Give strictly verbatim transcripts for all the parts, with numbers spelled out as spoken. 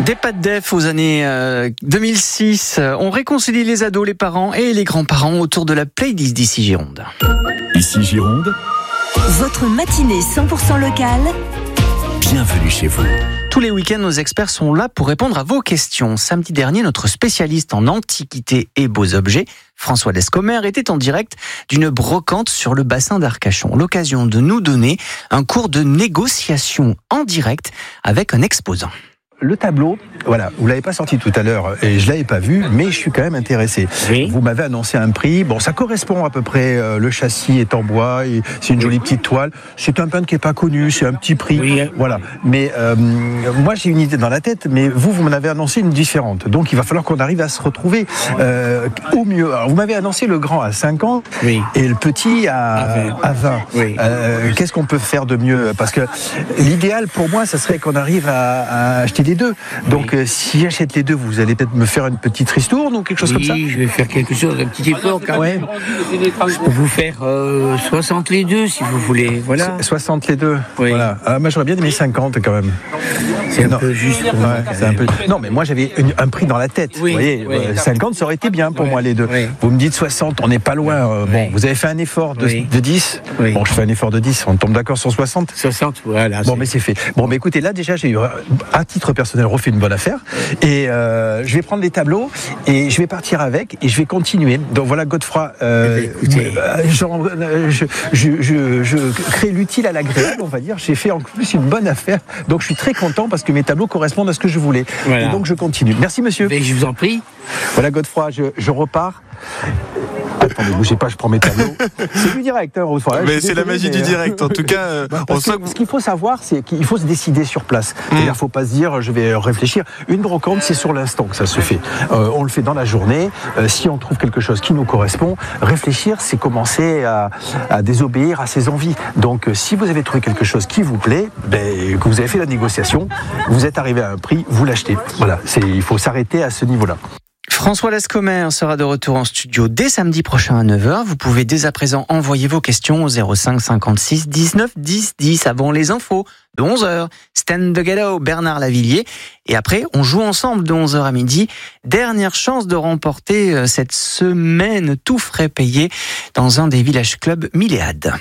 Des pas de def aux années euh, deux mille six. On réconcilie les ados, les parents et les grands-parents autour de la playlist d'ici Gironde. Ici Gironde, votre matinée cent pour cent locale. Bienvenue chez vous. Tous les week-ends, nos experts sont là pour répondre à vos questions. Samedi dernier, notre spécialiste en antiquités et beaux objets, François Lescomer, était en direct d'une brocante sur le bassin d'Arcachon. L'occasion de nous donner un cours de négociation en direct avec un exposant. Le tableau, voilà, vous l'avez pas sorti tout à l'heure et je l'avais pas vu, mais je suis quand même intéressé. Oui. Vous m'avez annoncé un prix. Bon, ça correspond à peu près. Euh, le châssis est en bois, et c'est une jolie petite toile. C'est un peintre qui est pas connu, c'est un petit prix. Oui. Voilà. Mais euh, moi, j'ai une idée dans la tête, mais vous, vous m'en avez annoncé une différente. Donc, il va falloir qu'on arrive à se retrouver euh, au mieux. Alors, vous m'avez annoncé le grand à cinq ans Oui. et le petit à, À vingt. à vingt. Oui. Euh, qu'est-ce qu'on peut faire de mieux? Parce que l'idéal pour moi, ça serait qu'on arrive à, à acheter les deux. Donc, Oui. euh, si j'achète les deux, vous allez peut-être me faire une petite ristourne ou quelque chose Oui, comme ça? je vais faire quelque chose, un petit effort quand Ouais. même. Je peux vous faire euh, soixante les deux si vous voulez. Voilà. soixante les deux. Oui. Voilà. Ah, moi, j'aurais bien aimé cinquante quand même. C'est un Non. peu juste pour moi. Ouais, quand c'est un même. peu... Non, mais moi j'avais une- un prix dans la tête. Oui, Vous voyez, oui. euh, cinquante, ça aurait été bien pour Oui, moi les deux. oui. Vous me dites soixante, on n'est pas loin. euh, Bon, Oui. vous avez fait un effort de, Oui. de dix. Oui. Bon, je fais un effort de dix. On tombe d'accord sur soixante. soixante, voilà. Bon, c'est- mais c'est fait. Bon, mais écoutez, là déjà, j'ai eu, à titre personnel, refait une bonne affaire. Et euh, je vais prendre les tableaux et je vais partir avec et je vais continuer. Donc voilà, Godefroy, euh, Eh bien, écoutez. euh, genre, euh, je, je, je, je crée l'utile à l'agréable, on va dire. J'ai fait en plus une bonne affaire. Donc je suis très content parce que mes tableaux correspondent à ce que je voulais. Voilà. Et donc je continue. Merci monsieur. Mais je vous en prie. Voilà, Godefroy, je, je repars. Attendez, bougez pas, je prends mes tableaux. C'est du direct, hein, Godefroy. Je Mais suis c'est la désolé, magie mais, du euh, direct. En tout cas, euh, Parce on que sent que vous... ce qu'il faut savoir, c'est qu'il faut se décider sur place. C'est-à-dire, Mm. faut pas se dire, je vais réfléchir. Une brocante, c'est sur l'instant que ça se fait. Euh, on le fait dans la journée. Euh, si on trouve quelque chose qui nous correspond, réfléchir, c'est commencer à, à désobéir à ses envies. Donc, euh, si vous avez trouvé quelque chose qui vous plaît, ben, que vous avez fait la négociation, vous êtes arrivé à un prix, vous l'achetez. Voilà, c'est, il faut s'arrêter à ce niveau-là. François Lescomer sera de retour en studio dès samedi prochain à neuf heures. Vous pouvez dès à présent envoyer vos questions au zéro cinq cinquante-six dix-neuf dix dix avant les infos de onze heures. Stand the Ghetto, Bernard Lavillier. Et après, on joue ensemble de onze heures à midi. Dernière chance de remporter cette semaine tout frais payé dans un des villages clubs Milléade.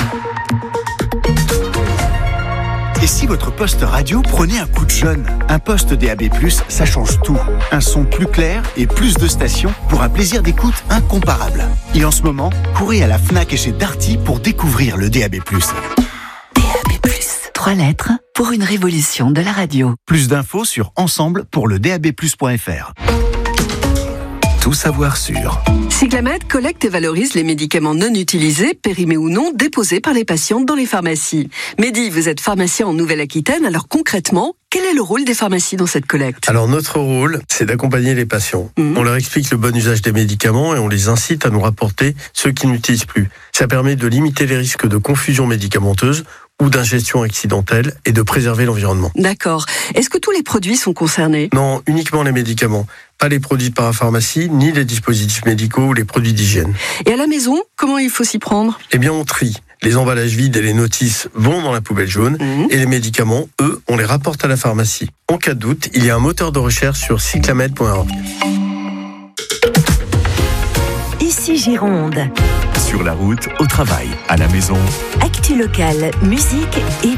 Et si votre poste radio prenait un coup de jeune? Un poste D A B plus, ça change tout. Un son plus clair et plus de stations pour un plaisir d'écoute incomparable. Et en ce moment, courez à la Fnac et chez Darty pour découvrir le D A B plus. D A B plus, trois lettres pour une révolution de la radio. Plus d'infos sur ensemble pour le D A B plus point F R. Tout savoir sur... Cyclamed collecte et valorise les médicaments non utilisés, périmés ou non, déposés par les patientes dans les pharmacies. Mehdi, vous êtes pharmacien en Nouvelle-Aquitaine, alors concrètement, quel est le rôle des pharmacies dans cette collecte? Alors notre rôle, c'est d'accompagner les patients. Mmh. On leur explique le bon usage des médicaments et on les incite à nous rapporter ceux qu'ils n'utilisent plus. Ça permet de limiter les risques de confusion médicamenteuse ou d'ingestion accidentelle et de préserver l'environnement. D'accord. Est-ce que tous les produits sont concernés? Non, uniquement les médicaments. Pas les produits de parapharmacie, ni les dispositifs médicaux ou les produits d'hygiène. Et à la maison, comment il faut s'y prendre? Eh bien, on trie. Les emballages vides et les notices vont dans la poubelle jaune Mmh. et les médicaments, eux, on les rapporte à la pharmacie. En cas de doute, il y a un moteur de recherche sur cyclamed point org. Ici Gironde. Sur la route, au travail, à la maison. Actu locale, musique et